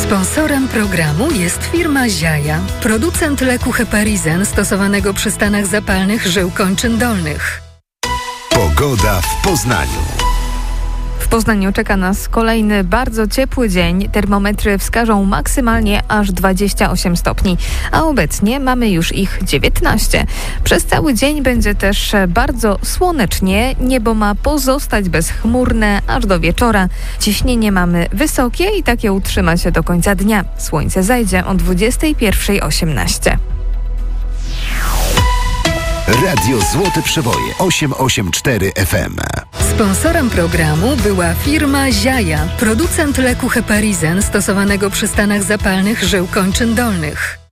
Sponsorem programu jest firma Ziaja, producent leku Heparizen stosowanego przy stanach zapalnych żył kończyn dolnych. Pogoda w Poznaniu. W Poznaniu czeka nas kolejny bardzo ciepły dzień. Termometry wskażą maksymalnie aż 28 stopni, a obecnie mamy już ich 19. Przez cały dzień będzie też bardzo słonecznie. Niebo ma pozostać bezchmurne aż do wieczora. Ciśnienie mamy wysokie i takie utrzyma się do końca dnia. Słońce zajdzie o 21:18. Radio Złote Przeboje 884 FM. Sponsorem programu była firma Ziaja, producent leku Heparizen stosowanego przy stanach zapalnych żył kończyn dolnych.